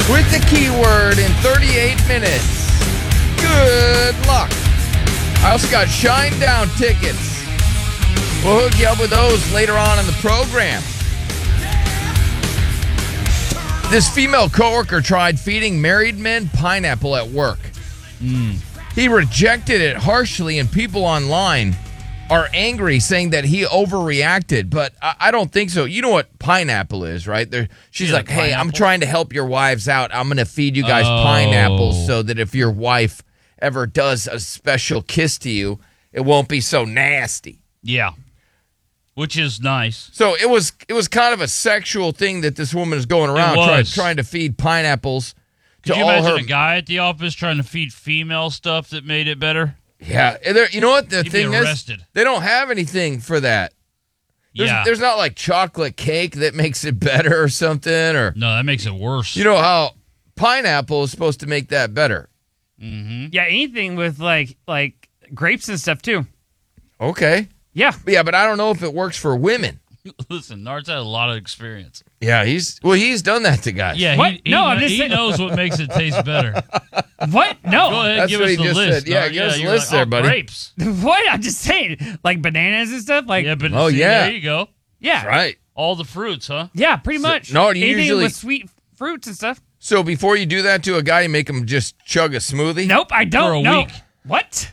with the keyword in 38 minutes. Good luck. I also got Shine Down tickets. We'll hook you up with those later on in the program. This female coworker tried feeding married men pineapple at work. He rejected it harshly, and people online are angry, saying that he overreacted, but I don't think so. You know what pineapple is, right? She's like, hey, I'm trying to help your wives out. I'm going to feed you guys pineapples so that if your wife ever does a special kiss to you, it won't be so nasty. Yeah. Which is nice. So it was kind of a sexual thing that this woman is going around trying to feed pineapples to all her. Could you imagine a guy at the office trying to feed female stuff that made it better? Yeah. You know what the thing is? They don't have anything for that. There's not like chocolate cake that makes it better or something. Or no, that makes it worse. You know how pineapple is supposed to make that better. Mm-hmm. Yeah, anything with like grapes and stuff too. Okay. Yeah, but I don't know if it works for women. Listen, Nard's had a lot of experience. Yeah, he's done that to guys. Yeah, what? He knows what makes it taste better. What? No. Go ahead, That's give what us he the just list. said. Yeah, give us the list there, buddy. Grapes. What? I'm just saying, like bananas and stuff. Like, Yeah, but Oh, yeah. there you go. yeah, That's right. All the fruits, huh? yeah, pretty much. no, anything with sweet fruits and stuff. So before you do that to a guy, you make him just chug a smoothie? Nope, I don't. For a know. week. What?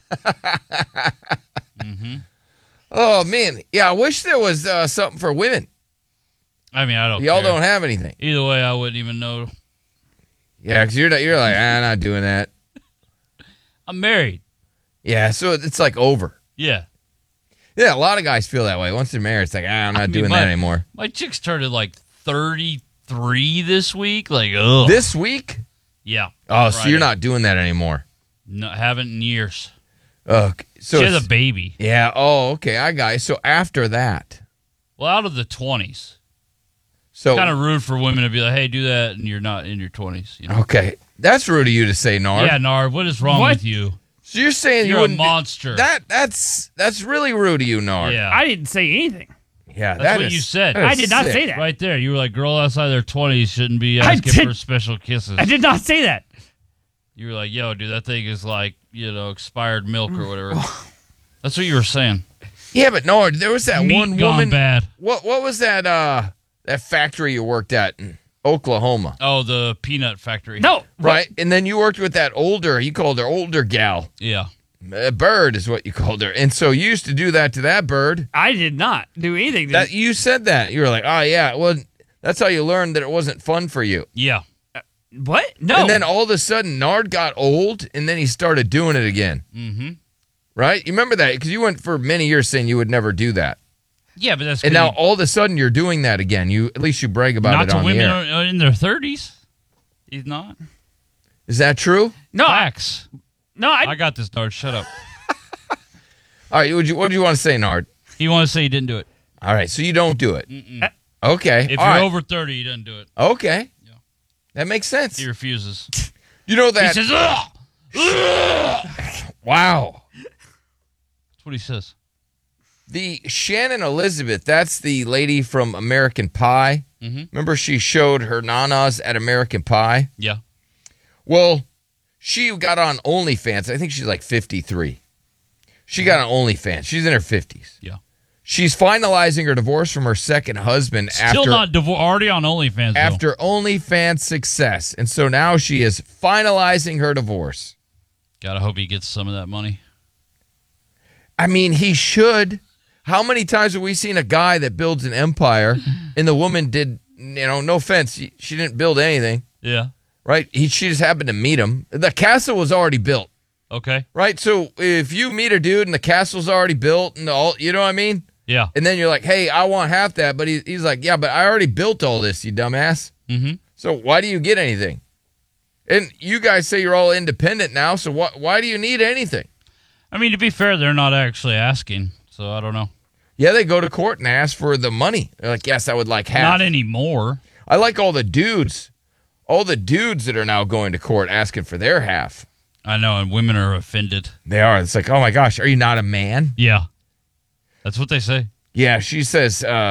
Oh, man. Yeah, I wish there was something for women. I mean, I don't Y'all care. don't have anything. Either way, I wouldn't even know. Yeah, because you're like, I'm not doing that. I'm married. Yeah, so it's like over. Yeah. Yeah, a lot of guys feel that way. Once they're married, it's like, I'm not doing that anymore. My chick's turned like 33 this week. Like, ugh. This week? Yeah. Oh, so you're not doing that anymore. No, haven't in years. So She has a baby. Yeah. Oh, okay. I got it. So after that. Well, out of the 20s. So kind of rude for women to be like, hey, do that, and you're not in your 20s. You know? Okay. That's rude of you to say, Nard. Yeah, Nard, what is wrong with you? So you're saying You're you a monster. That's really rude of you, Nard. Yeah. I didn't say anything. Yeah, That's what you said. I did not say that. Right there. You were like, girl outside their 20s shouldn't be asking for special kisses. I did not say that. You were like, yo, dude, that thing is like, expired milk or whatever. That's what you were saying. Yeah, but Nard, there was that Meat one gone woman. Bad. What was that factory you worked at in Oklahoma? Oh, the peanut factory. No. Right? And then you worked with that you called her older gal. Yeah. Bird is what you called her. And so you used to do that to that bird. I did not do anything. That you said that. You were like, oh, yeah. Well, that's how you learned that it wasn't fun for you. Yeah. What? No. And then all of a sudden, Nard got old, and then he started doing it again. Mm-hmm. Right? You remember that? Because you went for many years saying you would never do that. Yeah, but that's And now all of a sudden you're doing that again. At least you brag about it on the air. Not to women in their 30s. He's not. Is that true? No. Facts. No, I got this, Nard. Shut up. All right, what do you want to say, Nard? You want to say he didn't do it. All right, so you don't do it. Okay. If all you're right. over 30, he doesn't do it. Okay. Yeah. That makes sense. He refuses. You know that. He says, ugh! Wow. That's what he says. The Shannon Elizabeth, that's the lady from American Pie. Mm-hmm. Remember she showed her nanas at American Pie? Yeah. Well, she got on OnlyFans. I think she's like 53. She got on OnlyFans. She's in her 50s. Yeah. She's finalizing her divorce from her second husband Still not already on OnlyFans, though. after OnlyFans success. And so now she is finalizing her divorce. Gotta hope he gets some of that money. I mean, he should. How many times have we seen a guy that builds an empire and the woman did, no offense, she didn't build anything, Yeah. right? She just happened to meet him. The castle was already built, Okay. right? So if you meet a dude and the castle's already built and all, you know what I mean? Yeah. And then you're like, hey, I want half that. But he's like, yeah, but I already built all this, you dumbass. Mm-hmm. So why do you get anything? And you guys say you're all independent now, so why do you need anything? I mean, to be fair, they're not actually asking, so I don't know. Yeah, they go to court and ask for the money. They're like, yes, I would like half. Not anymore. I like all the dudes that are now going to court asking for their half. I know, and women are offended. They are. It's like, oh my gosh, are you not a man? Yeah. That's what they say. Yeah, she says,